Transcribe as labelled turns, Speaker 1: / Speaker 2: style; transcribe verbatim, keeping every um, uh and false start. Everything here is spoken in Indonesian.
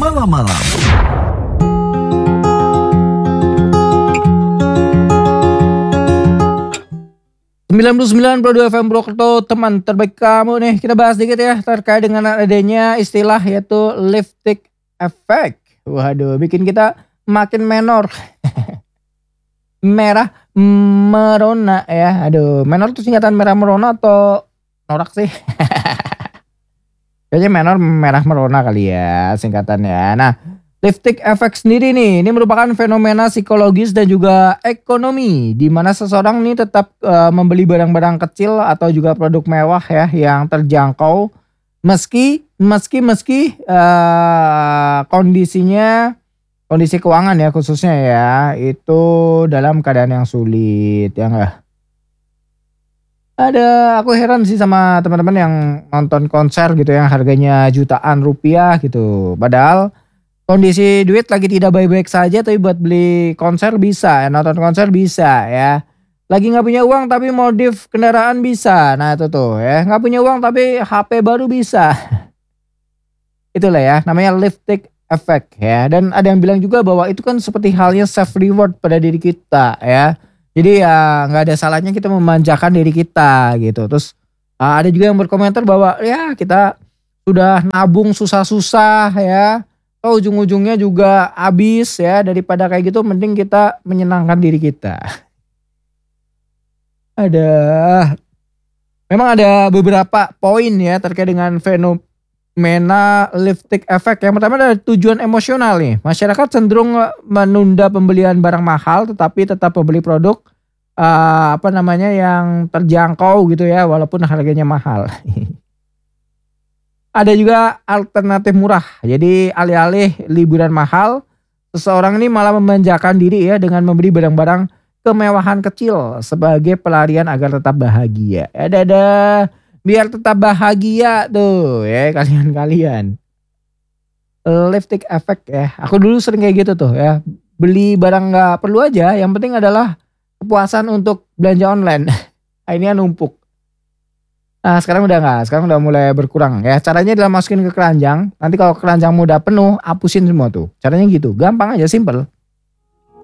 Speaker 1: malam-malam.
Speaker 2: sembilan puluh sembilan koma dua F M Purwokerto, teman terbaik kamu nih. Kita bahas dikit ya terkait dengan adanya istilah yaitu lipstick effect. Waduh, bikin kita makin menor. Merah merona ya. Aduh, menor itu singkatan merah merona atau norak sih? Kayaknya menor merah merona kali ya singkatannya. Nah, lipstick effect sendiri nih, ini merupakan fenomena psikologis dan juga ekonomi di mana seseorang nih tetap uh, membeli barang-barang kecil atau juga produk mewah ya yang terjangkau meski meski meski uh, kondisinya kondisi keuangan ya khususnya ya itu dalam keadaan yang sulit ya enggak. Ada aku heran sih sama teman-teman yang nonton konser gitu yang harganya jutaan rupiah gitu. Padahal kondisi duit lagi tidak baik-baik saja tapi buat beli konser bisa, nonton konser bisa ya. Lagi nggak punya uang tapi modif kendaraan bisa. Nah itu tuh ya, nggak punya uang tapi H P baru bisa. Itulah ya, namanya lipstick effect ya. Dan ada yang bilang juga bahwa itu kan seperti halnya self reward pada diri kita ya. Jadi ya nggak ada salahnya kita memanjakan diri kita gitu. Terus uh, ada juga yang berkomentar bahwa ya kita sudah nabung susah-susah ya. Oh, ujung-ujungnya juga habis ya, daripada kayak gitu mending kita menyenangkan diri kita. Ada memang ada beberapa poin ya terkait dengan fenomena lipstick effect. Yang pertama adalah tujuan emosional nih. Masyarakat cenderung menunda pembelian barang mahal tetapi tetap membeli produk uh, apa namanya yang terjangkau gitu ya walaupun harganya mahal. Ada juga alternatif murah. Jadi alih-alih liburan mahal, seseorang ini malah memanjakan diri ya dengan membeli barang-barang kemewahan kecil sebagai pelarian agar tetap bahagia. Ada ada biar tetap bahagia tuh ya kalian-kalian. Lipstick effect ya. Aku dulu sering kayak gitu tuh ya. Beli barang nggak perlu aja, yang penting adalah kepuasan untuk belanja online. Akhirnya numpuk. Nah sekarang udah enggak, sekarang udah mulai berkurang ya. Caranya adalah masukin ke keranjang. Nanti kalau keranjangmu udah penuh, hapusin semua tuh. Caranya gitu, gampang aja, simple.